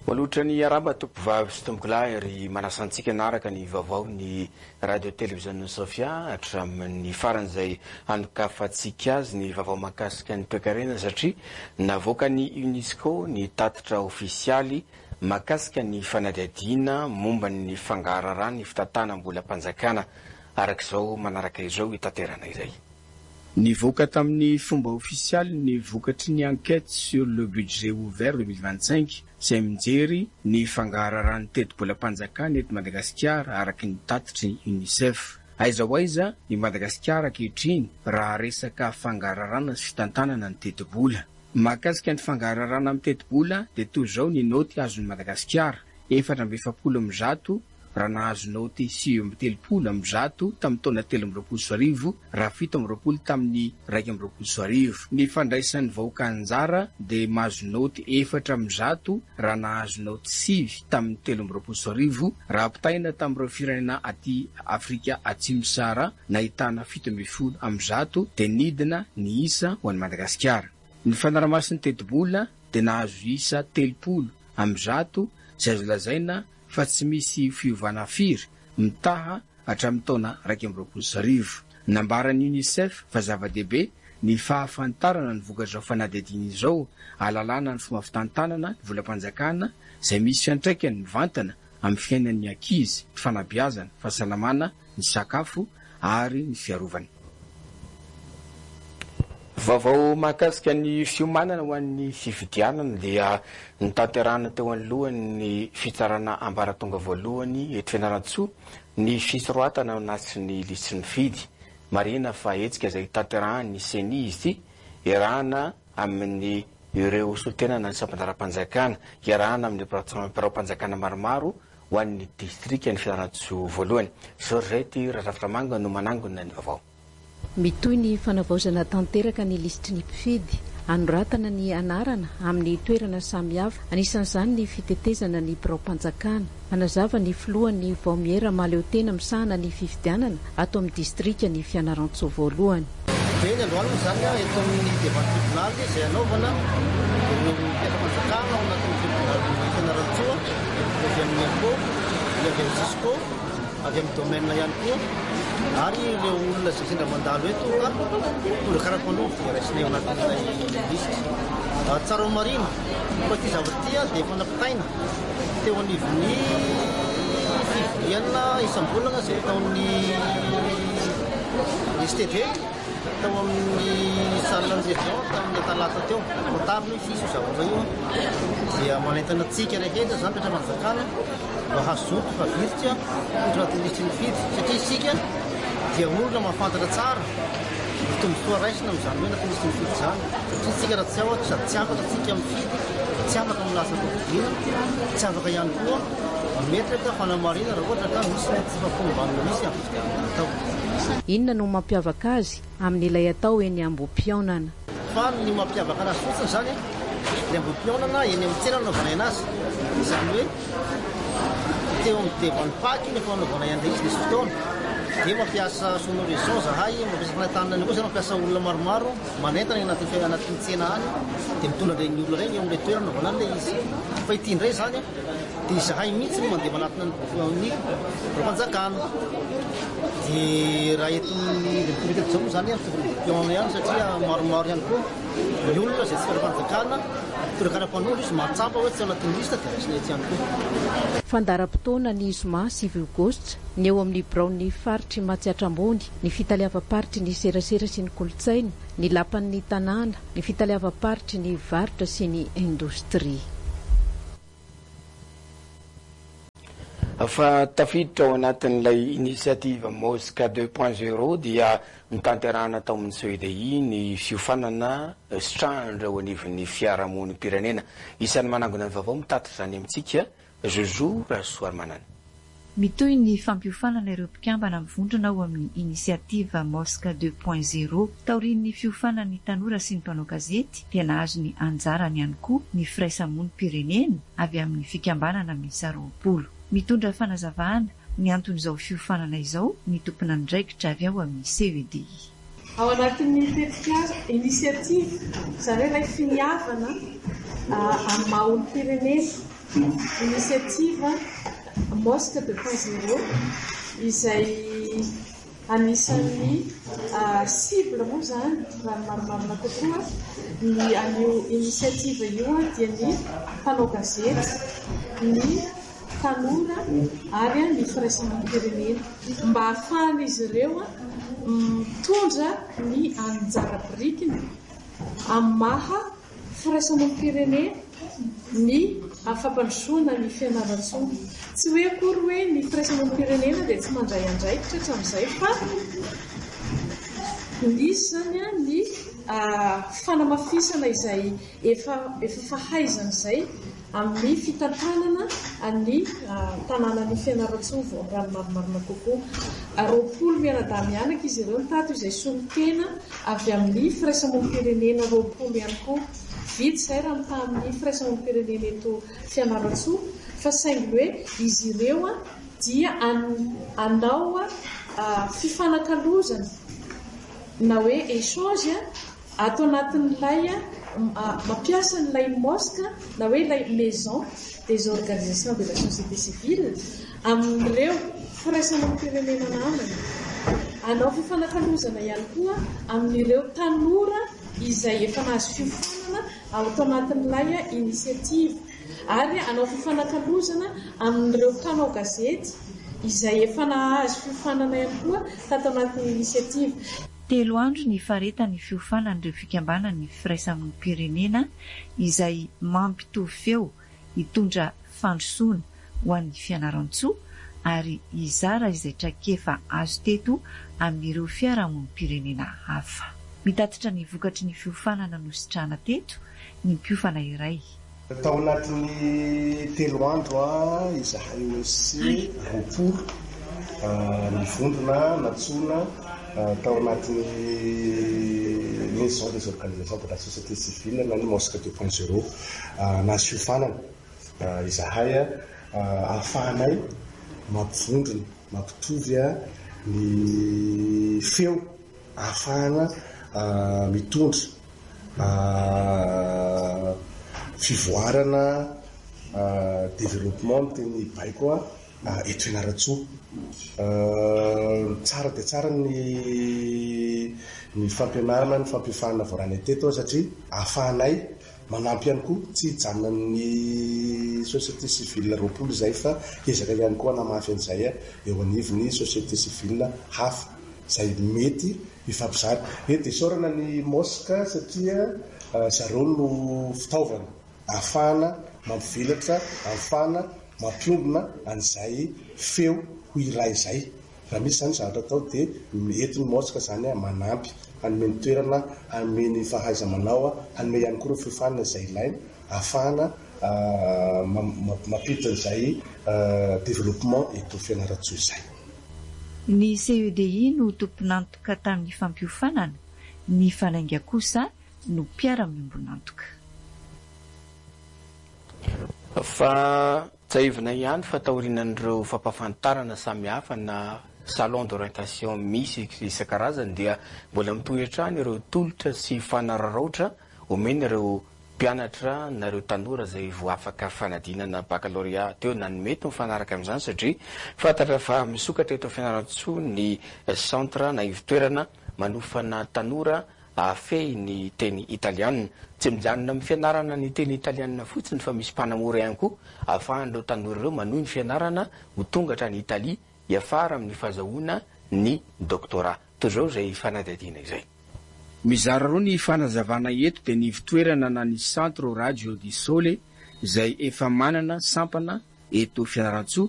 Olotra ny araba tompovavy sy tombokolahy ry manasantsika naraka ny vaovao ny radio télévision Sofia hatramin'ny faran'izay anokafantsika azy ny vaovao mahakasika ny toe-karena satria navoaka ny UNESCO ny tatitra ofisialy mahakasika ny fanadihadiana momba ny fangaraharaha ny fitantanam-bolam-panjakana arak'izao manaraka izao itaterana izay. Nivoaka tamin'ny fomba ofisialy ny vokatry ny enquête sur le budget ouvert 2025 izay mijery ny fangaraharaha ny teti-bolam-panjakana eto Madagasikara araky ny tatitry UNICEF. Aiza ho aiza i Madagasikara ankehitriny raha resaka fangaraharaha sy fitantanana ny teti-bola. Mahakasika ny fangaraharaha amin'ny teti-bola dia toy izao ny noty azon'i Madagasikara 420 raha nahazo noty 930 tamin'ny taona 2020 raha 720 tamin'ny 2020. Ny fandraisan'ny vahoaka anjara dia mahazo noty 400 raha nahazo noty 7 tamin'ny 2020 raha ampitaina tamin'ireo firenena aty Afrika Atsimo Sahara nahitana 700 dia nidina ny isa ho an'i Madagasikara. Ny fanaramasin'ny teti-bola dia nahazo isa 30 izay azo lazaina fa tsy misy fiovana firy mitaha hatramin'ny taona 2020. Nambaran'ny UNICEF fa zava-dehibe ny fahafantarana ny vokatra fanadihadiana izao ahalalana ny fomba fitantanana ny volam-panjakana izay misy fiantraikany mivantana amin'ny fiainan'ny ankizy, ny fanabeazana, fahasalamana, ny sakafo ary ny fiarovana. Vaovao mahakasika ny fiomanana ho an'ny fifidianana dia nitanterahana teo anolohan'ny fitsarana ambaratonga voalohany eto Fianarantsoa ny fisorohatana ao anatin'ny lisitry ny fidy. Marina fa hetsika izay tanterahan'ny CENI izy ity iarahana amin'ny ireo solitenana ny sampandaram-panjakana, iarahana amin'ny mpanjakana maromaro ho an'ny distrika ny Fianarantsoa voalohany. Georgette Razaframanga no manangona ny vaovao. Mitoy ny fanavaozana tanteraka ny lisitry ny mpifidy, anoratana ny anarana amin'ny toerana samihafa, anisan'izany ny fitetezana ny birao-panjakana. Manazava ny filohan'ny Vaomiera Maleotena misahana ny fifidianana ato amin'ny distrika ny Fianarantsoa voalohany. Ny androany izany eto amin'ny devan tribunal izay anaovana ny mpiara-panjakana ao anatin'ny tribunal Fianarantsoa, avy amin'ny Ampo, avy amin'ny Cisco, avy amin'ny domaine ihany koa. Ary ilay olona izay sendra mandalo eto tondra karapanofo dia raisinay anatin'ilay lisitra. Tsara marina, fa ity zavatra ity dia efa nampitaina teo anivon'ny fividianana isam-bolana izay taon'ny STV tao amin'ny salanjejon tamin'ny talata teo. Matariny sisy zavatra io dia manentana tsika rehetra izany petra manjakana mba hazoto fa viritra anatin'ny lisitry ny fidy satria isika dia olona mahafantatra tsara tombosoa raisina amin'izany hoe anatin'ny lisitry ny fidy izany satria tsika raha tsy ahotra sady tsy afaka tsika amin'ny fidy, tsy afaka amin'ny lasa fividiana, tsy afaka ihany koa metraka fanamarina raha ohatra ka misy mety tsy fafombanina misy amin'ny fividianana atao. Inona no mampiavaka azy amin'ilay atao eny ambom-pionana? Fa ny mampiavaka anazy fotsiny izany ny ambom-pionana eny amin'ny tsena anaovana anazy, izany hoe teo amin'ny devan'ny paky ny fanaovana ihany izy nisy fotoana dia mampiasa sonorisation zahay, mampiasa fanentanana ny koa izany mampiasa olona maromaro manentana anatin'ny tsena any dia mitondra ireny olona ireny eo amin'ilay toerana anaovana an'ilay izy. Fa ity indray izany dia zahay mihitsy no mandeha manatina ny birao-panjakana. Dia raha eton'ny politika izao moa izany piona ihany satria maromaro ihany koa ny olona izay tsy fara-panjakana tondra karapanondro izy mahatsapa hoe tsy ao anatin'ny lista dia raisina etsy ihany koa. Fandaram-potoana ny zoma 7 aogositra ny eo amin'ny biraon'ny faritry Matsiatrambony, ny fitaliava-paritry ny serasera sy ny kolotsaina, ny lapan'ny tanàna, ny fitaliava-paritry ny varotra sy ny indostria. Fa tafiditra ao anatin'ilay inisiativa Mosca 2.0 dia nitanterahana tao amin'ny CEDI ny fiofanana sitrandra ao anivon'ny fiarahamonim-pirenena. Isan'ny manangona ny vaovao mitatitra izany amintsika Jojo Rasoarmanana. Mitoy ny fampiofanana ireo mpikambana mivondrona ao amin'ny inisiativa Mosca 2.0 taorian'ny fiofanan'ny tanora sy ny mpanao gazety dia nahazo ny anjarany ihany koa ny firaisamonim-pirenena avy amin'ny fikambanana miisa 20. Mitondra fanazavahana ny anton'izao fiofanana izao ny tompona ndraikitra avy ao amin'ny CEDI. Ao anatin'ny inisiativa zareo ilay finiavana amin'ny maha olom-pirenena initiative Mosca 2.0 izay anisan'ny cible moa zany raha marimarina kokoa ny an'io initiative io dia ny mpanao gazety, ny tanora ary ny firaisamonim-pirenena mba ahafahan'izy ireo mitondra ny anjara birikiny amaha firaisamonim-pirenena ny afampandrosoana ny fianaran-tsoa. Tsy hoe akory hoe ny firaisamonim-pirenena dia tsy mandray andraikitra hatramin'izay fa nisy zany ny fanamafisana izay efa fahaizana izay amin'ny fitantanana ny tanànan'ny Fianarantsoa vao rano marimarina kokoa. 20 mianadahy mianaka izy ireo nitato izay solon-tena avy amin'ny firaisamonim-pirenena 20 ihany koa. Vitsy izay raha mitaha amin'ny firaisamonim-pirenena eto Fianarantsoa fa saingy hoe izy ireo dia anao fifanakalozana na hoe échange atao anatin'ilay mampiasa n'ilay mosque na hoe ilay maison des organisations de la société civile amin'ireo firaisamonim-pirenena namany. Anao fifanakalozana ihany koa amin'ireo tanora izay efa nahazo fiofanana atao anatin'ilay initiative, ary anao fifanakalozana amin'ireo mpanao gazety izay efa nahazo fiofanana ihany koa tatao anatin'ny initiative. 3 andro ny faretan'ny fiofanan'ireo fikambanan'ny firaisamonim-pirenena izay mampitovy feo hitondra fandrosoana ho an'ny Fianarantsoa ary izara izay traikefa azo teto amin'ireo fiarahamonim-pirenena hafa. Mitatitra ny vokatry ny fiofanana nositrana teto ny mpiofana iray. Tao anatin'ny 3 andro izahay aussi 20 nivondrona natsoina tao anatin'ny maison des organisations de la société civile na ny Mosca 2.0 nahazo fiofanana izahay ahafahanay mampivondrona mampitovy ny feo ahafahana mitondra fivoarana développement teny baiko eto Fianarantsoa. Tsara dia tsara ny fampianarana ny fampiofanana voarany teto satria ahafahanay manampy ihany koa tsy hijanona ny société civile 20 izay fa ezaka ihany koa namafy an'izay eo anivon'ny société civile hafa izay mety hifampizary. Eto isaorana ny mosque satria zareo no fitaovana ahafahana mampivelatra, ahafahana mampiombona an'izay feo ho iray izay. Raha misy zany zavatra atao dia eto ny mosque zany manampy hanome ny toerana, hanome ny fahaiza-manao, hanome ihany koa ireo fiofanana izay ilaina ahafahana mampiditra an'izay développement eto Fianarantsoa izay. Ny CEDI no tomponantoka tamin'ny fampiofanana, ny fanainga kosa no mpiara-miombonantoka. Fa tsaivina ihany fa taorinan'ireo fampafantarana samihafa na salon d'orientation misy isan-karazany dia mbola mitohitra any ireo tolotra sy fanararaotra omeny ireo mpianatra na ireo tanora izay vo afaka fanadinana baccalauréat teo na ny mety mifanaraka amin'izany satria fantatra fa misokatra eto Fianarantsoa ny centre na ivitoerana manofana tanora afehy ny teny italiana. Tsy mijanona amin'ny fianarana ny teny italiana fotsiny fa misy mpanamora ihany koa ahafahan'ireo tanora ireo manohy ny fianarana ho tongatra ny Italia hiafara amin'ny fahazahoana ny doctorat. Toy izao izay fanadihadiana izay. Mizara roa ny fanazavana eto dia ny fitoerana na ny centre radio di sole izay efa manana sampana eto Fianarantsoa